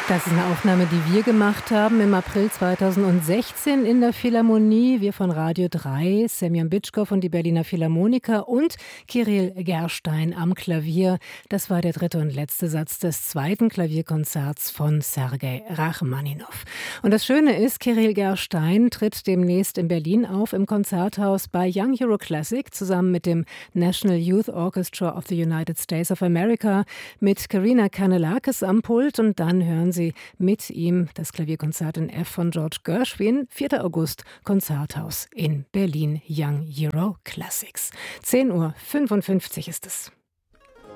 Das ist eine Aufnahme, die wir gemacht haben im April 2016 in der Philharmonie. Wir von Radio 3, Semyon Bitschkow und die Berliner Philharmoniker und Kyrill Gerstein am Klavier. Das war der dritte und letzte Satz des zweiten Klavierkonzerts von Sergei Rachmaninow. Und das Schöne ist, Kyrill Gerstein tritt demnächst in Berlin auf im Konzerthaus bei Young Euro Classic zusammen mit dem National Youth Orchestra of the United States of America mit Karina Kanellakis am Pult, und dann hören Sie mit ihm das Klavierkonzert in F von George Gershwin, 4. August, Konzerthaus in Berlin, Young Euro Classics. 10:55 Uhr ist es.